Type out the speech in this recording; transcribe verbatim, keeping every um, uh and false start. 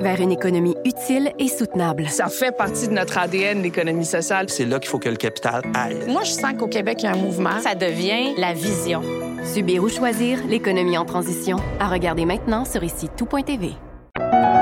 vers une économie utile et soutenable. Ça fait partie de notre A D N, l'économie sociale. C'est là qu'il faut que le capital aille. Moi, je sens qu'au Québec, il y a un mouvement. Ça devient la vision. Subir ou choisir, l'économie en transition. À regarder maintenant sur ici tout point T V.